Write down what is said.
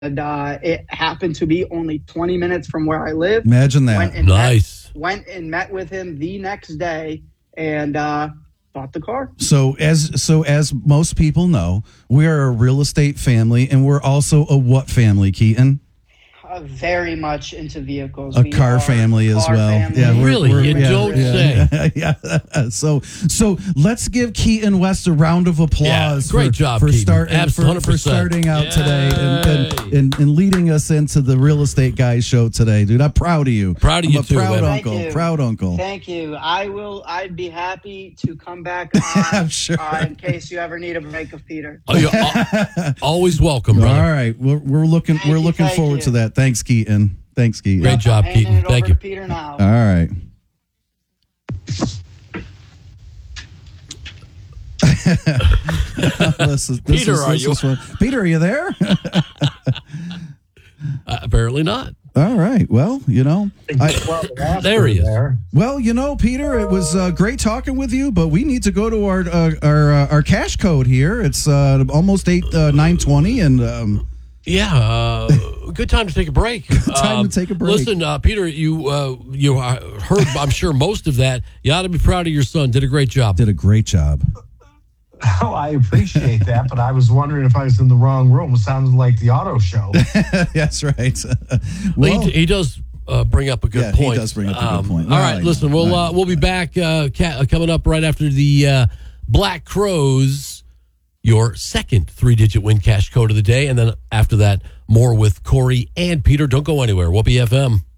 it happened to be only 20 minutes from where I live. Imagine that. Nice. Went and met with him the next day and bought the car. So as most people know, we are a real estate family, and we're also a what family, Keaton? Very much into vehicles. A car family as well. Family. Yeah, Really? You don't say. Yeah. So let's give Keaton West a round of applause. Great job, for Keaton. starting out today and leading us into the Real Estate Guys show today, dude. I'm proud of you. Proud of you too, proud man. uncle. Proud uncle. Thank you. I'd be happy to come back I'm on sure. In case you ever need a break of Peter. Oh, you're always welcome, brother. All right, we're looking Thank forward you. to that. Thanks, Keaton. Great job, Handing Keaton. it Thank over you. to Peter now. All right. Peter, are you? Peter, are you there? Apparently not. All right. Well, There he is. Well, Peter, it was great talking with you, but we need to go to our cash code here. It's almost 9:20, and good time to take a break. Time to take a break. Listen, Peter, you heard, I'm sure, most of that. You ought to be proud of your son. Did a great job. Did a great job. Oh, I appreciate that, but I was wondering if I was in the wrong room. It sounded like the auto show. That's right. Well, he does bring up a good point. He does bring up a good point. All right, listen, we'll be back coming up right after the Black Crows, your second 3-digit win cash code of the day, and then after that, more with Corey and Peter. Don't go anywhere. Whoopee FM.